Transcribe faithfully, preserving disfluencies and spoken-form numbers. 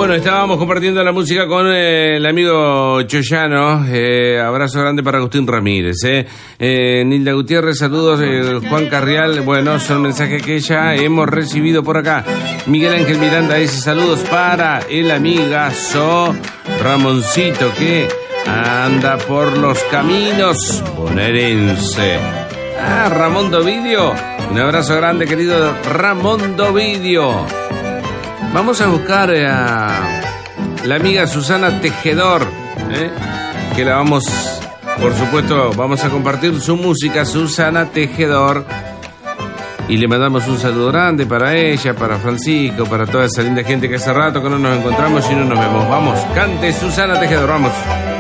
Bueno, estábamos compartiendo la música con eh, el amigo Choyano. Eh, abrazo grande para Agustín Ramírez. Eh. Eh, Nilda Gutiérrez, saludos. Eh, Juan Carrial, bueno, son mensajes que ya hemos recibido por acá. Miguel Ángel Miranda dice saludos para el amigazo Ramoncito que anda por los caminos bonaerense. Ah, Ramón Dovidio. Un abrazo grande, querido Ramón Dovidio. Vamos a buscar a la amiga Susana Tejedor, ¿eh? que la vamos, por supuesto, vamos a compartir su música, Susana Tejedor. Y le mandamos un saludo grande para ella, para Francisco, para toda esa linda gente que hace rato que no nos encontramos y no nos vemos. Vamos, cante Susana Tejedor, vamos.